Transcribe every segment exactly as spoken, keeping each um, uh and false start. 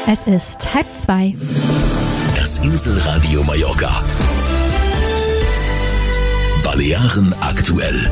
Es ist halb zwei. Das Inselradio Mallorca. Balearen aktuell.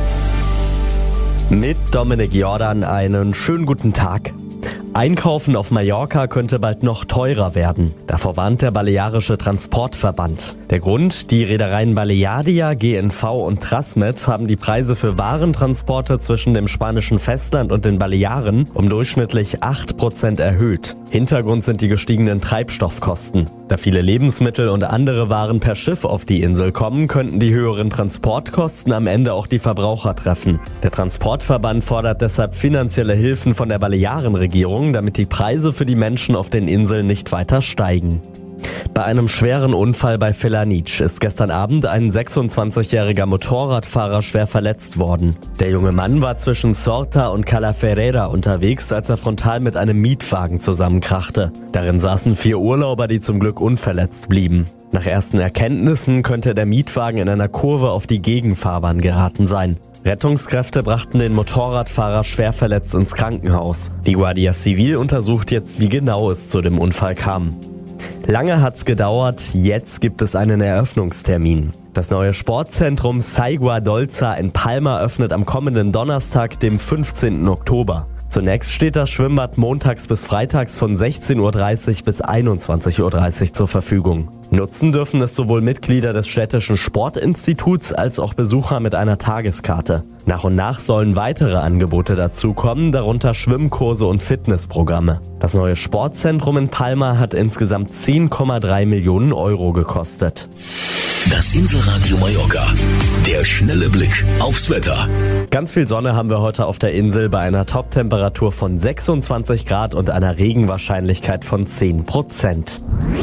Mit Dominik Jordan einen schönen guten Tag. Einkaufen auf Mallorca könnte bald noch teurer werden. Davor warnt der Balearische Transportverband. Der Grund: Die Reedereien Balearia, G N V und Trasmet haben die Preise für Warentransporte zwischen dem spanischen Festland und den Balearen um durchschnittlich acht Prozent erhöht. Hintergrund sind die gestiegenen Treibstoffkosten. Da viele Lebensmittel und andere Waren per Schiff auf die Insel kommen, könnten die höheren Transportkosten am Ende auch die Verbraucher treffen. Der Transportverband fordert deshalb finanzielle Hilfen von der Balearenregierung, damit die Preise für die Menschen auf den Inseln nicht weiter steigen. Bei einem schweren Unfall bei Felanitx ist gestern Abend ein sechsundzwanzigjähriger Motorradfahrer schwer verletzt worden. Der junge Mann war zwischen Sorta und Cala Ferreira unterwegs, als er frontal mit einem Mietwagen zusammenkrachte. Darin saßen vier Urlauber, die zum Glück unverletzt blieben. Nach ersten Erkenntnissen könnte der Mietwagen in einer Kurve auf die Gegenfahrbahn geraten sein. Rettungskräfte brachten den Motorradfahrer schwer verletzt ins Krankenhaus. Die Guardia Civil untersucht jetzt, wie genau es zu dem Unfall kam. Lange hat's gedauert, jetzt gibt es einen Eröffnungstermin. Das neue Sportzentrum Saigua Dolza in Palma öffnet am kommenden Donnerstag, dem fünfzehnten Oktober. Zunächst steht das Schwimmbad montags bis freitags von sechzehn Uhr dreißig bis einundzwanzig Uhr dreißig zur Verfügung. Nutzen dürfen es sowohl Mitglieder des städtischen Sportinstituts als auch Besucher mit einer Tageskarte. Nach und nach sollen weitere Angebote dazukommen, darunter Schwimmkurse und Fitnessprogramme. Das neue Sportzentrum in Palma hat insgesamt zehn Komma drei Millionen Euro gekostet. Das Inselradio Mallorca. Der schnelle Blick aufs Wetter. Ganz viel Sonne haben wir heute auf der Insel bei einer Toptemperatur von sechsundzwanzig Grad und einer Regenwahrscheinlichkeit von zehn Prozent.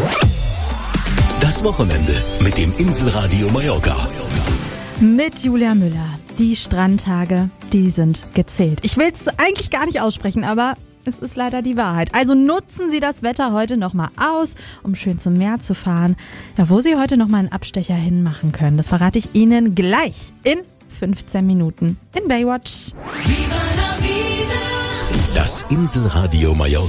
Das Wochenende mit dem Inselradio Mallorca. Mit Julia Müller. Die Strandtage, die sind gezählt. Ich will es eigentlich gar nicht aussprechen, aber es ist leider die Wahrheit. Also nutzen Sie das Wetter heute nochmal aus, um schön zum Meer zu fahren. Ja, wo Sie heute nochmal einen Abstecher hinmachen können, das verrate ich Ihnen gleich in fünfzehn Minuten in Baywatch. Das Inselradio Mallorca.